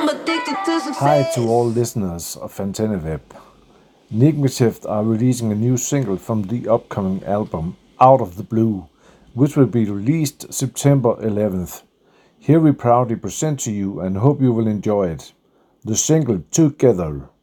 Hi to all listeners of Antenna Nigmative are releasing a new single from the upcoming album Out of the Blue, which will be released September 11th. Here we proudly present to you and hope you will enjoy it. The single Together.